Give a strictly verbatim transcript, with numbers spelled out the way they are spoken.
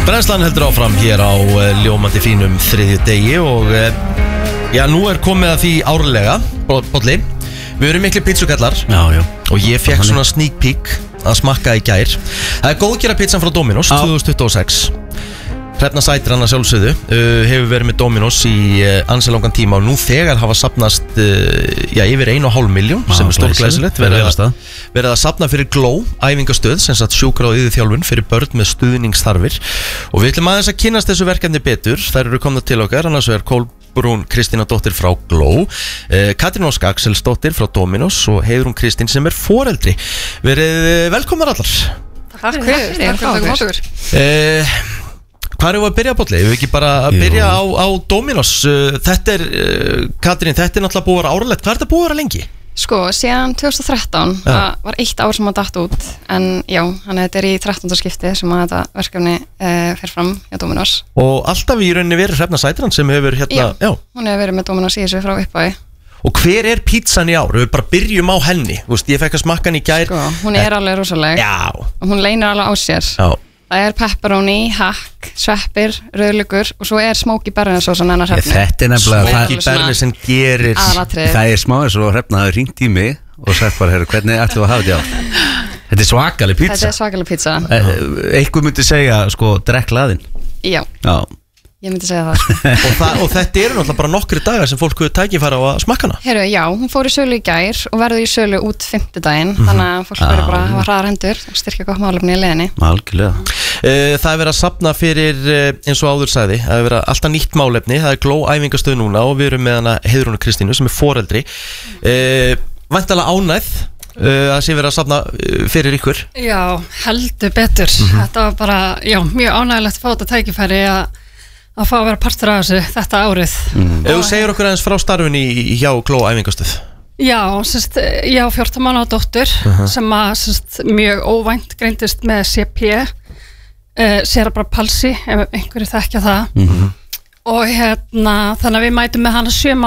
Brennslan heldur áfram hér á uh, ljómandi fínum þriðju degi og uh, já, nú er komið að því árlega, Bolli. Við erum miklu pítsukallar Já, já. og ég fekk svona sneak peek að smakka í gær. Það er góðgera pizzan frá Dominos tvö þúsund tuttugu og sex. Hrefna Sættir hann að sjálfsögðu uh, hefur verið með Dominos í uh, ansi langan tíma og nú þegar hafa safnast uh, já, yfir ein og hálf milljón sem er stórglæsilegt. Verið að, verið að safna fyrir Glow æfingastöð, sem sagt sjúkra og yfirþjálfun fyrir börn með stuðningsþarfir og við ætlum aðeins að kynnast þessu verkefni betur. Þær eru komna til okkar, annars er Kolbrún Kristína dóttir frá Glow, uh, Katrín Ósk Axelsdóttir frá Dominos og Heiðrún Kristín sem er foreldri. Verið velkomnar allar. Takk fyrir, takk fyrir. Uh, Hvað erum við að byrja, Bolli? Við ekki bara að byrja á, á Dominos. Þetta er, Katrín, þetta er náttúrulega búið að vera áralegt. Hvað er þetta búið að vera lengi? Sko, síðan tvö þúsund og þrettán ja. Það var eitt ár sem að datt út. En já, þannig að þetta er í þrettánda skipti sem að þetta verkefni uh, fer fram hjá Dominos. Og alltaf í rauninni verið Hrefna Sættir sem hefur hérna... Já, já, hún hefur verið með Dominos í þessu frá upphafi. Og hver er pizzan í ár? Við bara byrjum á henni. Þú veist, ég fekk að smakka hann í gær. Sko, hún er alveg rosaleg. Já. Hún leynir alveg á sér. Já. Það er pepperoni, hakk, sveppir, rauðlugur og svo er smóki bernesósan hennar Hrefnu. Þetta er nefnilega Smóki bernesen gerir aðalatriðið. Það er smá eins og Hrefna hafi hringt í mig og sagt bara, herru, hvernig ætlum við að hafa þetta á? Þetta er svakaleg pizza. Þetta er svakaleg pizza. Eitthvað myndi segja, sko, drekk laðinn. Já. Já. Ég myndi segja það. og, það og þetta eru náttúrulega bara nokkri dagar sem fólk hefur tækifæri á að smakka hana. Herru, já, hún fór í sölu í gær og verður í sölu út fimmtudaginn, mm-hmm. þannig að fólk verður bara að hafa hraðar hendur og styrkja gott málefni í leiðinni. Algjörlega. Það er verið að safna fyrir, eins og áður sagði, það er verið alltaf nýtt málefni. Það er Glow æfingastöð núna og við erum með hana Heiðrúnu Kristínu sem er foreldri. Væntanlega ánægð að sé verið að safna fyrir ykkur. Já, heldur betur. Mm-hmm. Þetta var bara, já, mjög ánægilegt að fá þetta tækifæri að að fá að vera partur af þessu þetta árið. Mm. Ef þú segir okkur aðeins frá starfinni hjá Glow æfingastöð. Já, semst, ég á fjórtán mánaða dóttur uh-huh. sem að semst, mjög óvænt greindist með C P, uh, cerebral palsy, ef einhverju þekkja það. Mm-hmm. Og hérna, þannig að við mætum með hana sjö